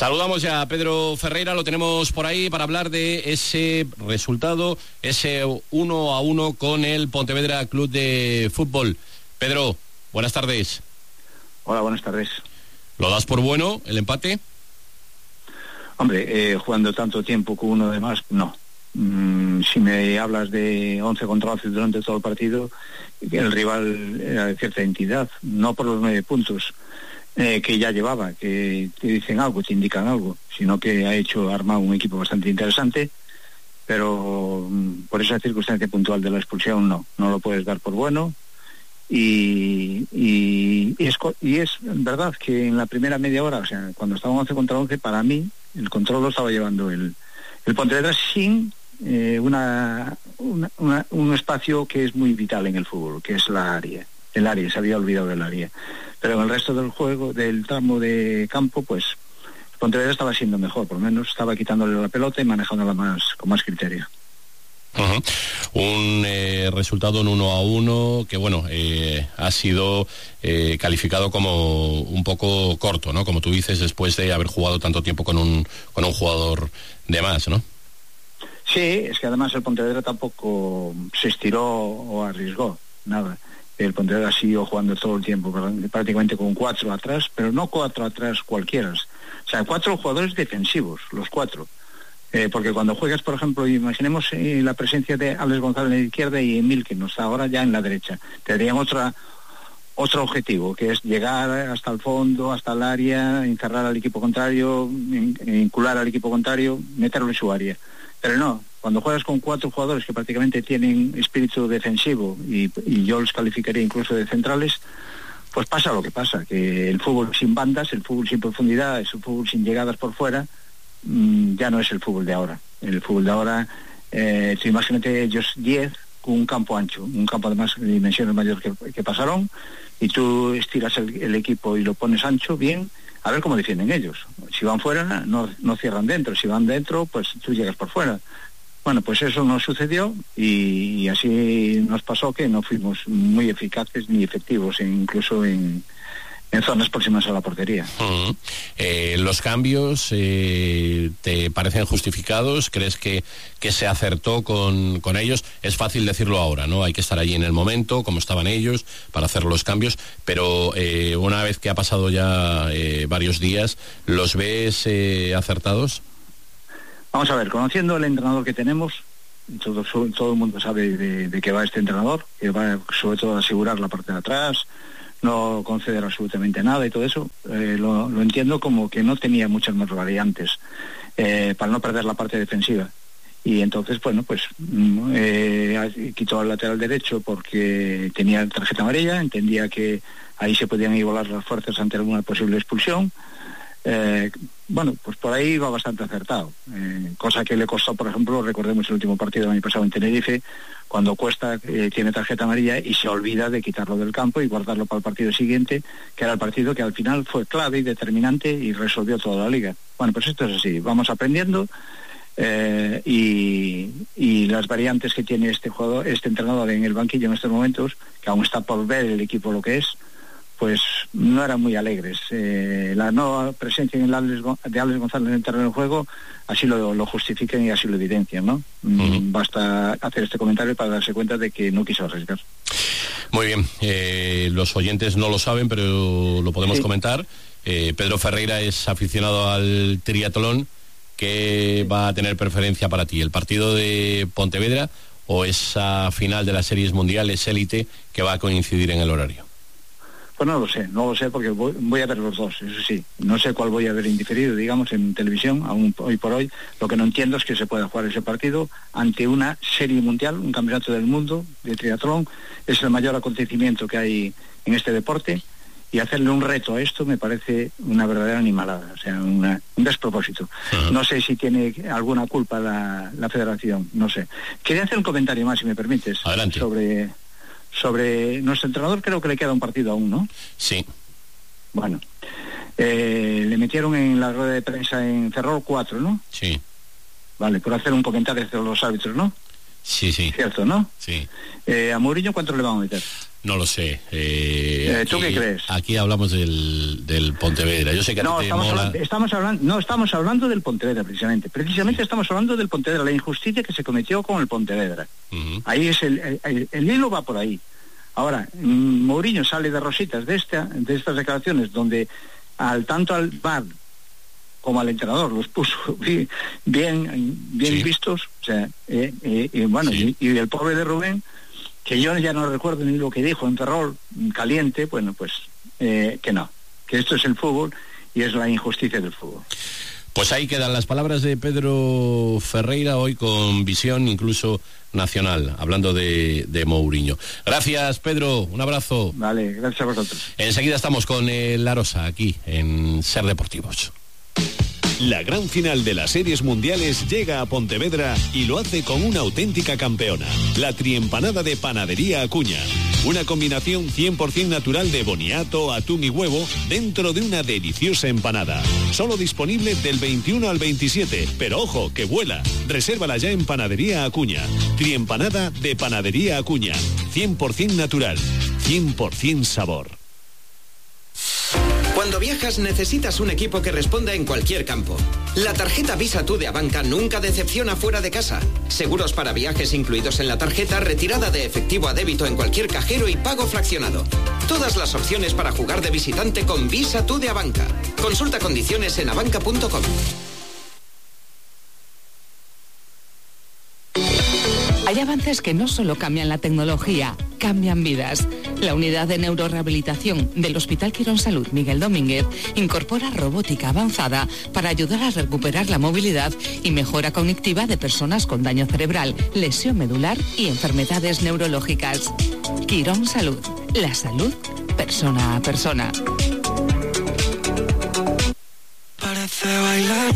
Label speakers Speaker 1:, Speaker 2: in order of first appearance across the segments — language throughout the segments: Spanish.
Speaker 1: Saludamos ya a Pedro Ferreira, lo tenemos por ahí para hablar de ese resultado, ese 1-1 con el Pontevedra Club de Fútbol. Pedro, buenas tardes.
Speaker 2: Hola, buenas tardes.
Speaker 1: ¿Lo das por bueno el empate?
Speaker 2: Hombre, jugando tanto tiempo con uno de más, no. Si me hablas de 11 contra 11 durante todo el partido, el rival era de cierta entidad, no por los 9 puntos que ya llevaba, que te dicen algo, te indican algo, sino que ha armado un equipo bastante interesante, pero por esa circunstancia puntual de la expulsión no lo puedes dar por bueno. Y es verdad que en la primera media hora, o sea, cuando estaba 11 contra 11, para mí el control lo estaba llevando el Pontevedra sin un espacio que es muy vital en el fútbol, que es la área. El área, se había olvidado del área. Pero en el resto del juego, del tramo de campo, pues el Pontevedra estaba siendo mejor, por lo menos estaba quitándole la pelota y manejándola con más criterio.
Speaker 1: Un resultado en 1-1 que bueno, ha sido calificado como un poco corto, ¿no? Como tú dices, después de haber jugado tanto tiempo con un jugador de más, ¿no?
Speaker 2: Sí, es que además el Pontevedra tampoco se estiró o arriesgó nada. El Pontevedra siguió jugando todo el tiempo, prácticamente con 4 atrás, pero no 4 atrás cualquiera. O sea, 4 jugadores defensivos, los 4. Porque cuando juegas, por ejemplo, imaginemos la presencia de Alex González en la izquierda y Emil, que no está ahora ya en la derecha, tendrían otro objetivo, que es llegar hasta el fondo, hasta el área, encerrar al equipo contrario, vincular al equipo contrario, meterlo en su área. Pero no, cuando juegas con 4 jugadores que prácticamente tienen espíritu defensivo, y yo los calificaría incluso de centrales, pues pasa lo que pasa, que el fútbol sin bandas, el fútbol sin profundidad, el fútbol sin llegadas por fuera, ya no es el fútbol de ahora. El fútbol de ahora, imagínate ellos 10 con un campo ancho, un campo de más dimensiones mayores que pasaron, y tú estiras el equipo y lo pones ancho, bien, a ver cómo defienden ellos. Si van fuera, no cierran dentro, si van dentro, pues tú llegas por fuera. Bueno, pues eso no sucedió y así nos pasó que no fuimos muy eficaces ni efectivos, incluso en zonas próximas a la portería.
Speaker 1: ¿Los cambios te parecen justificados? ¿Crees que se acertó con ellos? Es fácil decirlo ahora, ¿no? Hay que estar allí en el momento, como estaban ellos, para hacer los cambios, pero una vez que ha pasado ya varios días, ¿los ves acertados?
Speaker 2: Vamos a ver, conociendo el entrenador que tenemos, todo el mundo sabe de qué va este entrenador, que va sobre todo a asegurar la parte de atrás, no conceder absolutamente nada y todo eso, lo entiendo como que no tenía muchas más variantes para no perder la parte defensiva. Y entonces, bueno, pues quitó al lateral derecho porque tenía tarjeta amarilla, entendía que ahí se podían igualar las fuerzas ante alguna posible expulsión. Bueno, pues por ahí va bastante acertado, cosa que le costó, por ejemplo, recordemos el último partido del año pasado en Tenerife, cuando Cuesta tiene tarjeta amarilla y se olvida de quitarlo del campo y guardarlo para el partido siguiente, que era el partido que al final fue clave y determinante y resolvió toda la liga. Bueno, pues esto es así, vamos aprendiendo, y las variantes que tiene este entrenador en el banquillo en estos momentos, que aún está por ver el equipo lo que es, pues no eran muy alegres. La nueva presencia de Alex González en el terreno de juego así lo justifican y así lo evidencian, ¿no? Basta hacer este comentario para darse cuenta de que no quiso arriesgar.
Speaker 1: Muy bien, los oyentes no lo saben, pero lo podemos comentar. Pedro Ferreira es aficionado al triatlón. ¿Qué va a tener preferencia para ti? ¿El partido de Pontevedra o esa final de las series mundiales élite que va a coincidir en el horario?
Speaker 2: Pues no lo sé porque voy a ver los dos, eso sí. No sé cuál voy a ver indiferido, digamos, en televisión, aún hoy por hoy. Lo que no entiendo es que se pueda jugar ese partido ante una serie mundial, un campeonato del mundo de triatlón. Es el mayor acontecimiento que hay en este deporte, y hacerle un reto a esto me parece una verdadera animalada, o sea, un despropósito. No sé si tiene alguna culpa la federación, no sé. Quería hacer un comentario más, si me permites.
Speaker 1: Adelante.
Speaker 2: Sobre nuestro entrenador. Creo que le queda un partido aún, ¿no?
Speaker 1: Sí.
Speaker 2: Bueno, le metieron en la rueda de prensa en Ferrol 4, ¿no?
Speaker 1: Sí.
Speaker 2: Vale, por hacer un comentario de los árbitros, ¿no?
Speaker 1: Sí.
Speaker 2: Cierto, ¿no?
Speaker 1: Sí.
Speaker 2: ¿A Mourinho cuánto le van a meter?
Speaker 1: No lo sé.
Speaker 2: ¿Tú qué crees?
Speaker 1: Aquí hablamos del Pontevedra. Yo sé que a ti te mola.
Speaker 2: Estamos hablando del Pontevedra, precisamente. Precisamente estamos hablando del Pontevedra, la injusticia que se cometió con el Pontevedra. Ahí es el hilo va por ahí. Ahora, Mourinho sale de rositas de estas declaraciones donde tanto al VAR como al entrenador los puso bien
Speaker 1: sí.
Speaker 2: vistos, o sea, sí. y el pobre de Rubén, que yo ya no recuerdo ni lo que dijo en Ferrol caliente, bueno, pues que no, que esto es el fútbol y es la injusticia del fútbol.
Speaker 1: Pues ahí quedan las palabras de Pedro Ferreira, hoy con visión incluso nacional, hablando de Mourinho. Gracias, Pedro, un abrazo.
Speaker 2: Vale, gracias a vosotros.
Speaker 1: Enseguida estamos con el Arosa, aquí en Ser Deportivos.
Speaker 3: La gran final de las series mundiales llega a Pontevedra y lo hace con una auténtica campeona, la triempanada de Panadería Acuña. Una combinación 100% natural de boniato, atún y huevo dentro de una deliciosa empanada. Solo disponible del 21 al 27, pero ojo, que vuela. Resérvala ya en Panadería Acuña. Triempanada de Panadería Acuña. 100% natural, 100% sabor.
Speaker 4: Cuando viajas necesitas un equipo que responda en cualquier campo. La tarjeta Visa Tú de Abanca nunca decepciona fuera de casa. Seguros para viajes incluidos en la tarjeta, retirada de efectivo a débito en cualquier cajero y pago fraccionado. Todas las opciones para jugar de visitante con Visa Tú de Abanca. Consulta condiciones en abanca.com.
Speaker 5: Hay avances que no solo cambian la tecnología, cambian vidas. La unidad de neurorehabilitación del Hospital Quirón Salud Miguel Domínguez incorpora robótica avanzada para ayudar a recuperar la movilidad y mejora cognitiva de personas con daño cerebral, lesión medular y enfermedades neurológicas. Quirón Salud, la salud persona a persona.
Speaker 6: Parece bailar,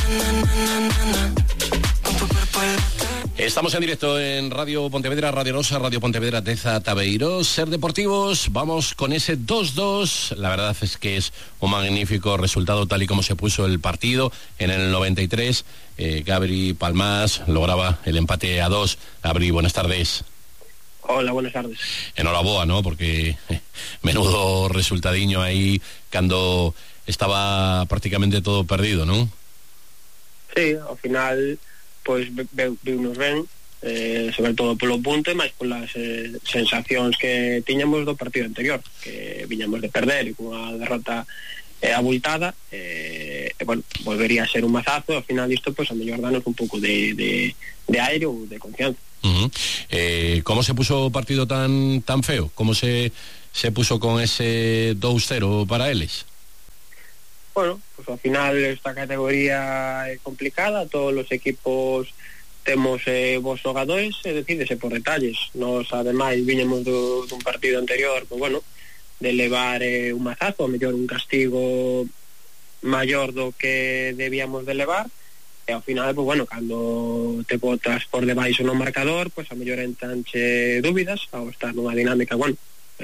Speaker 6: con tu cuerpo en la...
Speaker 1: Estamos en directo en Radio Pontevedra, Radio Rosa, Radio Pontevedra Teza Tabeiro. Ser Deportivos, vamos con ese 2-2. La verdad es que es un magnífico resultado tal y como se puso el partido. En el 93, Gabri Palmás lograba el empate a 2. Gabri, buenas tardes.
Speaker 7: Hola, buenas tardes.
Speaker 1: Enhorabuena, ¿no? Porque menudo resultadiño ahí, cuando estaba prácticamente todo perdido, ¿no?
Speaker 7: Sí, ao final... pois viunos ben, sobre todo polo punto, máis polas sensacións que tiñamos do partido anterior, que viñamos de perder e cunha derrota abultada, bueno, volvería a ser un mazazo. Ao final isto, pois, a mellor danos un pouco de aire ou de confianza.
Speaker 1: ¿Cómo se puso o partido tan feo? ¿Cómo se puso con ese 2-0 para eles?
Speaker 7: Bueno, pues al final esta categoría é complicada, todos os equipos temos vos xogadores, decídese por detalles. Nos ademais viñemos dun partido anterior, pues bueno, de levar un mazazo, a mellor un castigo maior do que debíamos de levar, e ao final, pues bueno, cando te botas por debaixo no marcador, pues a mellor entranche dúbidas, ao estar nunha dinámica, bueno,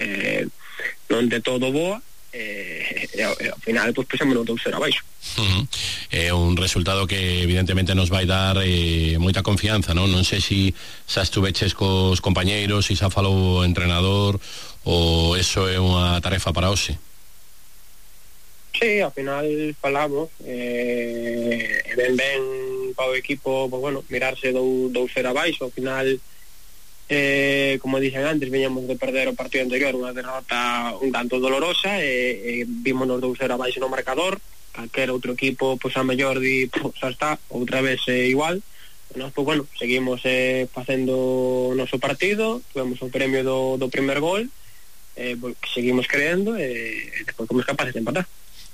Speaker 7: non de todo boa, ao final pues pusemos 2-0 abaixo.
Speaker 1: Un resultado que evidentemente nos vai dar moita confianza, non sei se xa estuveches cos compañeiros, se xa falou o entrenador, ou eso é unha tarefa para hoxe.
Speaker 7: Sí, ao final falamos, ben para o equipo, pues bueno, mirarse 2-0 abaixo. Ao final, como dixen antes, viñamos de perder o partido anterior, unha derrota un tanto dolorosa, vímonos 2-0 abaixo no marcador. Calquera outro equipo, pois a mellor di, xa está, outra vez igual. Nós, pois bueno, seguimos facendo o noso partido, tuvemos o premio do primer gol, seguimos creendo e despois somos capaces de empatar.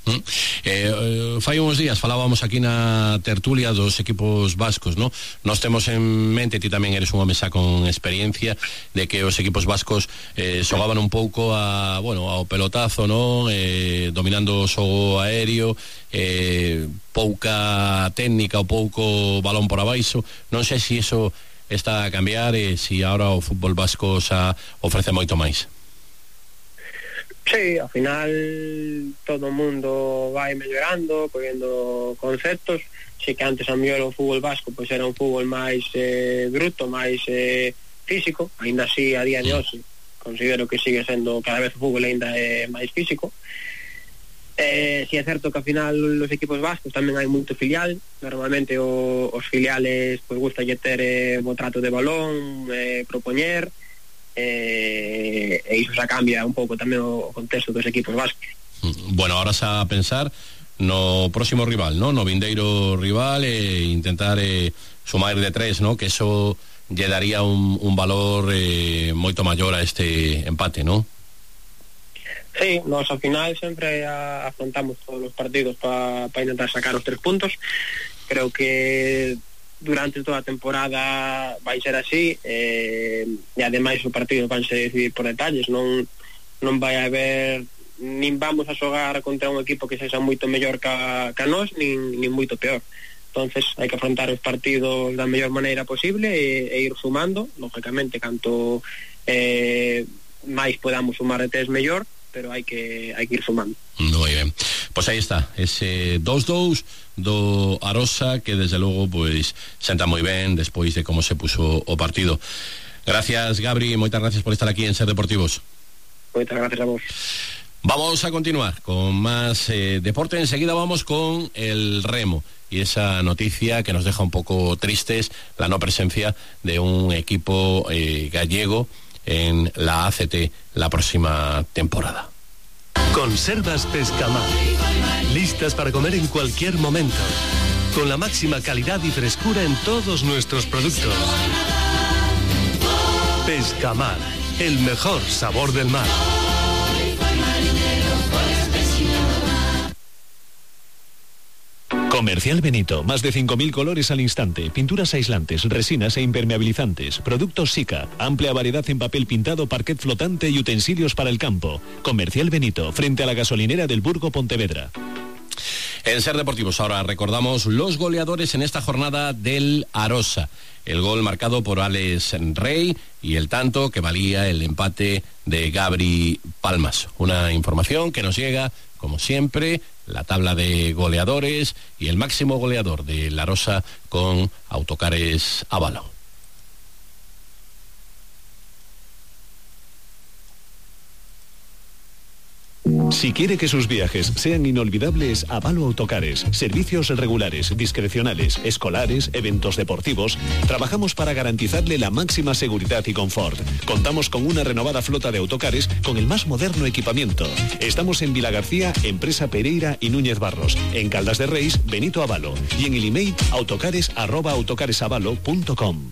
Speaker 1: Fai uns días falábamos aquí na tertulia dos equipos vascos, ¿no? Nos temos en mente, ti tamén eres un home xa con experiencia, de que os equipos vascos xogaban un pouco ao pelotazo, ¿no? Dominando o xogo aéreo, pouca técnica ou pouco balón por abaixo. Non sei se iso está a cambiar e se agora o fútbol vasco xa ofrece moito máis.
Speaker 7: Sí, ao final todo o mundo vai mellorando, collendo conceptos. Si que antes a mellor o fútbol vasco pois era un fútbol máis bruto, máis físico, aínda así a día de hoxe considero que sigue sendo cada vez o fútbol ainda máis físico. Si é certo que ao final os equipos vascos tamén hai moito filial, normalmente os filiales pois gusta ter bo trato de balón, propoñer, e iso xa cambia un pouco tamén o contexto dos equipos vascos.
Speaker 1: Bueno, ahora xa a pensar no próximo rival, ¿no? No vindeiro rival e intentar sumar de 3, ¿no? Que eso lle daría un valor moito maior a este empate, ¿no?
Speaker 7: Sí, nos ao final sempre afrontamos todos os partidos para intentar sacar os 3 puntos. Creo que durante toda a temporada vai ser así, e ademais os partidos van se decidir por detalles, non vai haber, nin vamos a xogar contra un equipo que sexa moito mellor que nós, nin moito peor. Entonces hai que afrontar os partidos da mellor maneira posible e ir sumando, lógicamente canto máis podamos sumar de 3 mellor, pero hai que ir sumando.
Speaker 1: Muy bien. Pues aí está, ese 2-2 do Arosa que desde logo pues senta moi ben despois de como se puso o partido. Gracias, Gabri, moitas gracias por estar aquí en Ser Deportivos.
Speaker 7: Moitas gracias a vos.
Speaker 1: Vamos a continuar con más deporte. Enseguida vamos con el remo y esa noticia que nos deja un poco tristes, la no presencia de un equipo gallego en la ACT la próxima temporada.
Speaker 8: Conservas Pescamar, listas para comer en cualquier momento, con la máxima calidad y frescura en todos nuestros productos. Pescamar, el mejor sabor del mar.
Speaker 3: Comercial Benito, más de 5.000 colores al instante, pinturas aislantes, resinas e impermeabilizantes, productos Sika, amplia variedad en papel pintado, parquet flotante y utensilios para el campo. Comercial Benito, frente a la gasolinera del Burgo Pontevedra.
Speaker 1: En Ser Deportivos ahora recordamos los goleadores en esta jornada del Arosa. El gol marcado por Alex Rey y el tanto que valía el empate de Gabri Palmas. Una información que nos llega, como siempre, la tabla de goleadores y el máximo goleador de La Rosa con Autocares Avalo.
Speaker 3: Si quiere que sus viajes sean inolvidables, Avalo Autocares. Servicios regulares, discrecionales, escolares, eventos deportivos. Trabajamos para garantizarle la máxima seguridad y confort. Contamos con una renovada flota de autocares con el más moderno equipamiento. Estamos en Vilagarcía, Empresa Pereira y Núñez Barros. En Caldas de Reis, Benito Avalo. Y en el email autocares@autocaresavalo.com.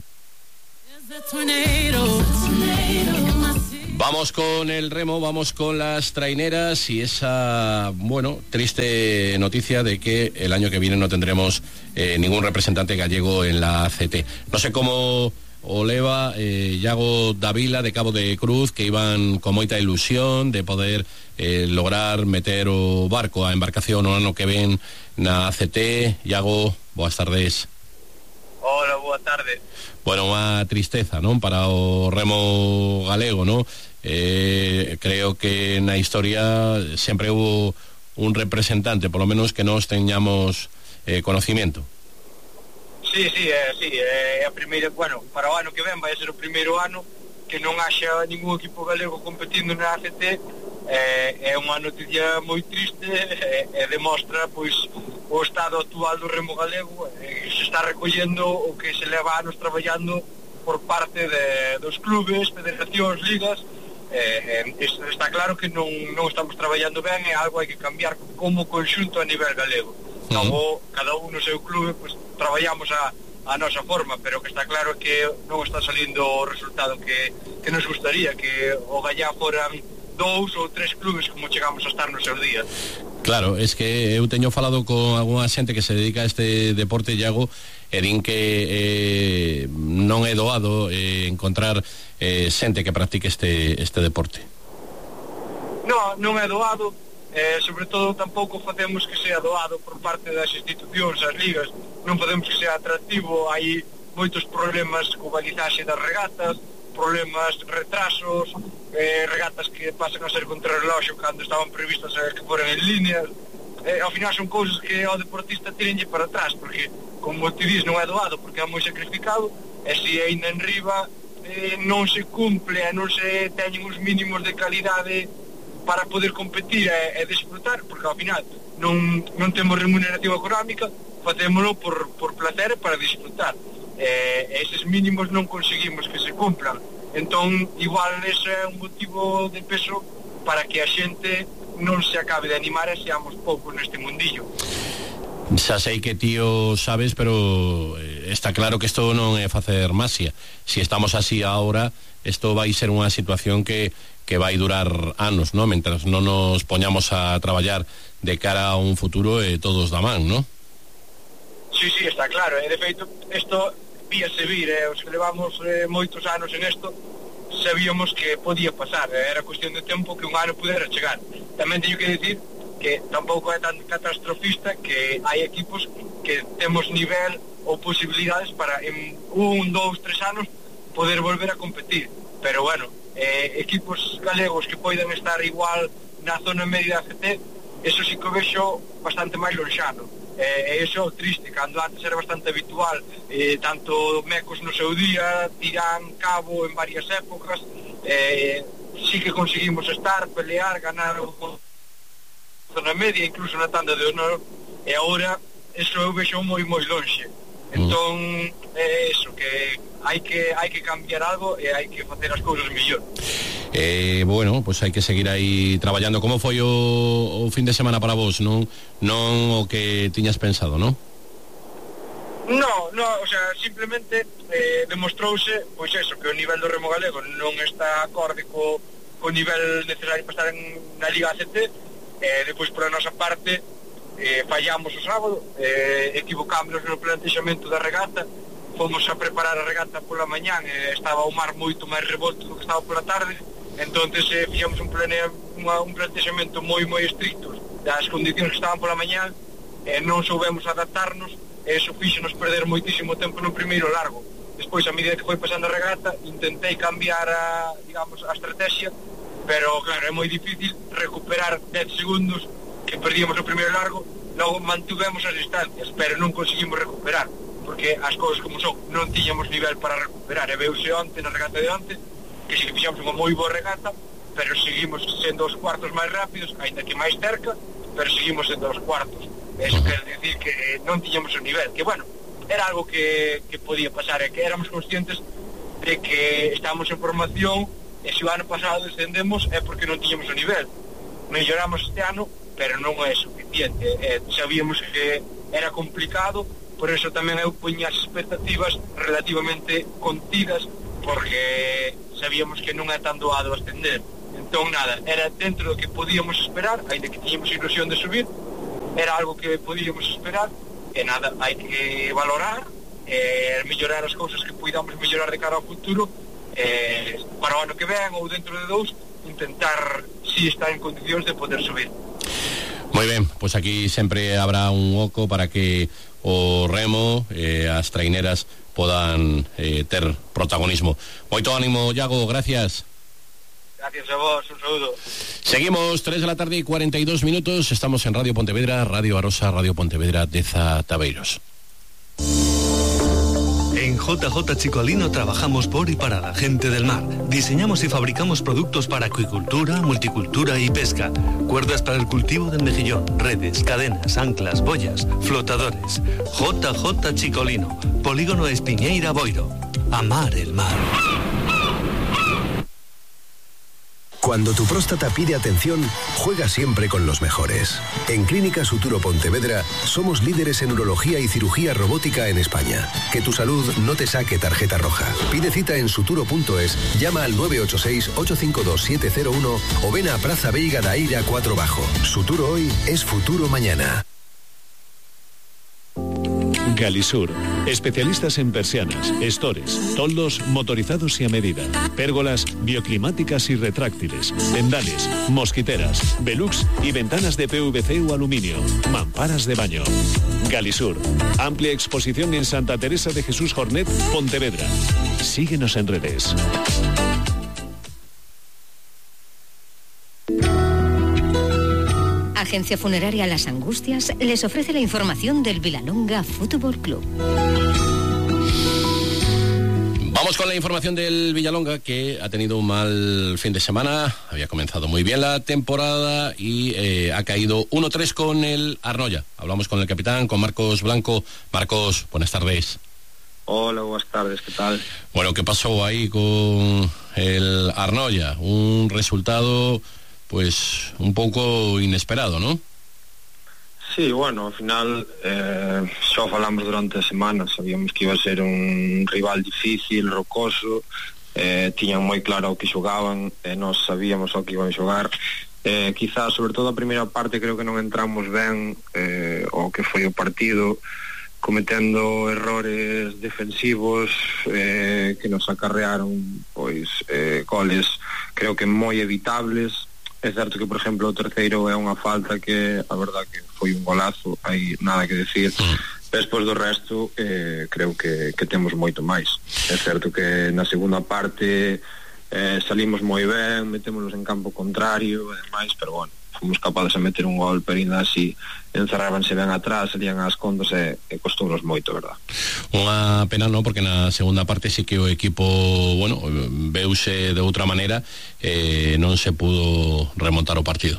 Speaker 1: Vamos con el remo, vamos con las traineras y esa, bueno, triste noticia de que el año que viene no tendremos ningún representante gallego en la ACT. No sé cómo o leva Iago Davila de Cabo de Cruz, que iban con moita ilusión de poder lograr meter o barco a embarcación o ano que ven na ACT. Iago, boas tardes.
Speaker 9: Hola, boa tarde.
Speaker 1: Bueno, unha tristeza, non, para o remo galego, non? Creo que na historia sempre hubo un representante, por lo menos que nos teñamos conocimiento.
Speaker 9: Sí, a primeira, bueno, para o ano que ven vai ser o primeiro ano que non haxa ningún equipo galego competindo na ACT. É unha noticia moi triste e demostra pois o estado actual do remo galego, se está recollendo o que se leva anos traballando por parte dos clubes, federacións, ligas. Está claro que non estamos traballando ben, é algo hai que cambiar como conxunto a nivel galego. Logo, cada un no seu clube pues, traballamos a nosa forma, pero que está claro que non está salindo o resultado que nos gustaría, que o Gallá foran 2 ou 3 clubes como chegamos a estar nos seus días.
Speaker 1: Claro, es que eu teño falado con algunha xente que se dedica a este deporte, Iago, e din que non é doado encontrar xente que practique este deporte.
Speaker 9: Non é doado, sobre todo tampouco facemos que sea doado por parte das institucións, as ligas, non podemos que sea atractivo, hai moitos problemas co balizaxe das regatas, problemas, retrasos, regatas que pasan a ser contra o reloxo cando estaban previstas que foran en línea. Ao final son cousas que ao deportista tirenlle para atrás, porque como te dis non é doado porque é moi sacrificado, e se ainda en riba non se cumple e non se teñen os mínimos de calidade para poder competir e disfrutar, porque ao final non temos remuneración económica, facémolo por placer para disfrutar. Eses mínimos non conseguimos que se cumplan. Entón, igual ese é un motivo de peso para que a xente non se acabe de animar e seamos poucos neste mundillo.
Speaker 1: Xa sei que tío sabes, pero está claro que isto non é facer masia. Si estamos así ahora, isto vai ser unha situación que vai durar anos, ¿no? Mentras non nos poñamos a traballar de cara a un futuro todos da man, ¿no?
Speaker 9: Sí, está claro. De feito, isto víase vir, os que levamos moitos anos en isto, sabíamos que podía pasar, era cuestión de tempo que un ano pudera chegar. Tamén teño que dicir que tampouco é tan catastrofista, que hai equipos que temos nivel ou posibilidades para en 1, 2, 3 anos poder volver a competir, pero bueno, equipos galegos que poidan estar igual na zona media da ACT, eso sí que o vexo bastante máis lonxano, e iso é triste, cando antes era bastante habitual, tanto Mecos no seu día, Tirán, Cabo en varias épocas, sí que conseguimos estar, pelear, ganar o zona media, incluso na tanda de honor, e agora eso eu vexo moi lonxe. Entón é eso, que hai que cambiar algo e hai que facer as cousas mellor.
Speaker 1: Bueno, pues hai que seguir aí traballando. Como foi o fin de semana para vos? Non o que tiñas pensado, non?
Speaker 9: No, o sea, simplemente demostrouse, pois eso, que o nivel do remo galego non está acorde co nivel necesario para estar na Liga ACT. Depois, por a nosa parte, fallamos o sábado, equivocámonos no plantexamento da regata, fomos a preparar a regata pola mañán, estaba o mar moito máis revolto do que estaba pola tarde, entonces fixamos un plantexamento moi estricto das condicións que estaban pola mañán, non soubemos adaptarnos, e iso fíxonos perder moitísimo tempo no primeiro largo. Despois, a medida que foi pasando a regata, intentei cambiar a estrategia, pero claro, é moi difícil recuperar 10 segundos que perdíamos o primeiro largo, logo mantuvemos as distancias, pero non conseguimos recuperar, porque as cousas como son, non tiñamos nivel para recuperar, e veuse onte na regata de onte, que si que fixamos unha moi boa regata, pero seguimos sendo os cuartos máis rápidos, ainda que máis cerca, pero seguimos sendo os cuartos. Eso quer decir que non tiñamos o nivel, que bueno, era algo que podía pasar, e que éramos conscientes de que estamos en formación, e se o ano pasado descendemos é porque non tiñamos o nivel. Melloramos este ano, pero non é suficiente. Sabíamos que era complicado, por eso tamén eu poñía as expectativas relativamente contidas, porque sabíamos que non é tan doado ascender. Entón nada, era dentro do que podíamos esperar, ainda que tiñamos ilusión de subir, era algo que podíamos esperar, e nada, hai que valorar, mellorar as cousas que podamos mellorar de cara ao futuro, para o ano que ven ou dentro de 2 intentar si estar en condicións de poder subir.
Speaker 1: Moi ben, pois aquí sempre habrá un oco para que o remo as traineras podan ter protagonismo. Moito ánimo, Iago, gracias.
Speaker 9: Gracias a vos, un saludo.
Speaker 1: Seguimos, 3:42 estamos en Radio Pontevedra, Radio Arosa, Radio Pontevedra, Deza Tabeiros.
Speaker 8: En JJ Chicolino trabajamos por y para la gente del mar. Diseñamos y fabricamos productos para acuicultura, multicultura y pesca. Cuerdas para el cultivo del mejillón, redes, cadenas, anclas, boyas, flotadores. JJ Chicolino, Polígono Espiñeira Boiro. Amar el mar.
Speaker 10: Cuando tu próstata pide atención, juega siempre con los mejores. En Clínica Suturo Pontevedra somos líderes en urología y cirugía robótica en España. Que tu salud no te saque tarjeta roja. Pide cita en suturo.es, llama al 986-852-701 o ven a Praza Veiga da Eira 4 Bajo. Suturo hoy es futuro mañana.
Speaker 3: Galisur, especialistas en persianas, estores, toldos motorizados y a medida, pérgolas bioclimáticas y retráctiles, vendales, mosquiteras, velux y ventanas de PVC o aluminio, mamparas de baño. Galisur, amplia exposición en Santa Teresa de Jesús Jornet, Pontevedra. Síguenos en redes.
Speaker 11: Agencia Funeraria Las Angustias les ofrece la información del Vilalonga Fútbol Club.
Speaker 1: Vamos con la información del Villalonga, que ha tenido un mal fin de semana. Había comenzado muy bien la temporada y ha caído 1-3 con el Arnoya. Hablamos con el capitán, con Marcos Blanco. Marcos, buenas tardes.
Speaker 12: Hola, buenas tardes, ¿qué tal?
Speaker 1: Bueno, ¿qué pasó ahí con el Arnoya? Un resultado, pues, un poco inesperado, ¿no?
Speaker 12: Sí, bueno, ao final xa falamos durante a semana, sabíamos que iba a ser un rival difícil, rocoso, tiñan moi claro o que xogaban, nós sabíamos o que iban a xogar. Quizás, sobre todo a primeira parte, creo que non entramos ben o que foi o partido, cometendo errores defensivos que nos acarrearon pois goles creo que moi evitables. É certo que, por exemplo, o terceiro é unha falta que, a verdad, que foi un golazo, hai nada que decir. Despois do resto, creo que temos moito máis. É certo que na segunda parte salimos moi ben, metémonos en campo contrario e demais, pero bueno, fomos capaces de meter un gol, pero ainda así encerrábanse ben atrás, salían as contas e costounos moito, verdad.
Speaker 1: Unha pena, non, porque na segunda parte sí que o equipo, bueno, veuse de outra maneira, non se pudo remontar o partido.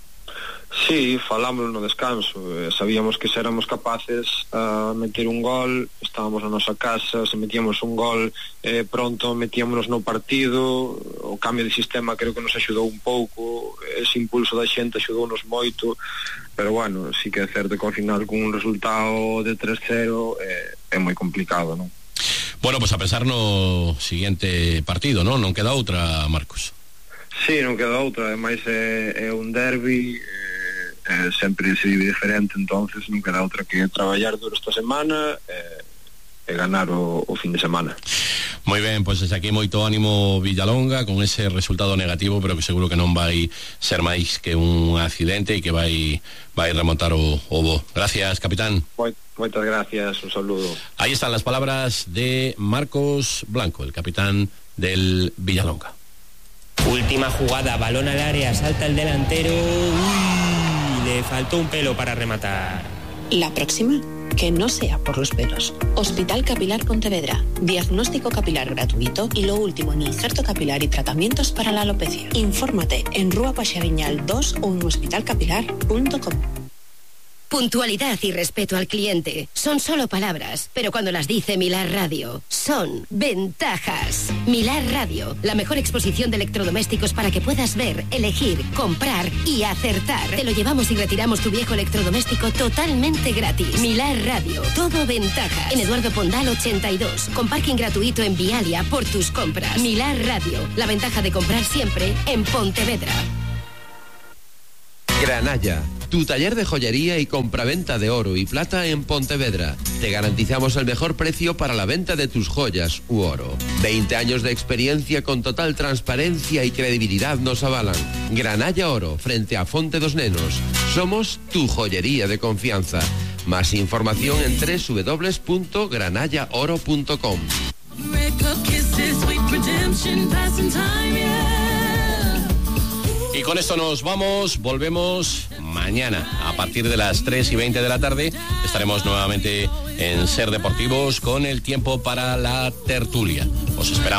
Speaker 12: Sí, falamos no descanso, sabíamos que se éramos capaces a meter un gol, estábamos na nosa casa, se metíamos un gol pronto metíamonos no partido, o cambio de sistema creo que nos axudou un pouco, ese impulso da xente axudounos moito, pero bueno, sí que é certo que ao final con un resultado de 3-0 é moi complicado, non?
Speaker 1: Bueno, pues a pensar no siguiente partido, non? Non queda outra, Marcos.
Speaker 12: Sí, non queda outra, ademais é un derbi, sempre se vive diferente, entonces non queda outra que traballar duro esta semana e ganar o fin de semana.
Speaker 1: Moi ben, pois desde aquí moito ánimo Villalonga con ese resultado negativo, pero que seguro que non vai ser máis que un accidente e que vai remontar o bo. Gracias, capitán.
Speaker 12: Moitas gracias, un saludo.
Speaker 1: Ahí están las palabras de Marcos Blanco, el capitán del Villalonga.
Speaker 13: Última jugada, balón al área, salta el delantero. Le faltó un pelo para rematar.
Speaker 14: La próxima, que no sea por los pelos. Hospital Capilar Pontevedra. Diagnóstico capilar gratuito y lo último en injerto capilar y tratamientos para la alopecia. Infórmate en Rúa Paxariñal 2 o en hospitalcapilar.com.
Speaker 11: Puntualidad y respeto al cliente son solo palabras, pero cuando las dice Milar Radio, son ventajas. Milar Radio, la mejor exposición de electrodomésticos para que puedas ver, elegir, comprar y acertar. Te lo llevamos y retiramos tu viejo electrodoméstico totalmente gratis. Milar Radio, todo ventajas. En Eduardo Pondal 82, con parking gratuito en Vialia por tus compras. Milar Radio, la ventaja de comprar siempre en Pontevedra.
Speaker 15: Granalla, tu taller de joyería y compraventa de oro y plata en Pontevedra. Te garantizamos el mejor precio para la venta de tus joyas u oro. 20 años de experiencia con total transparencia y credibilidad nos avalan. Granalla Oro, frente a Fonte dos Nenos. Somos tu joyería de confianza. Más información en www.granallaoro.com.
Speaker 1: Y con esto nos vamos, volvemos mañana a partir de las 3:20 de la tarde. Estaremos nuevamente en Ser Deportivos con el tiempo para la tertulia. Os esperamos.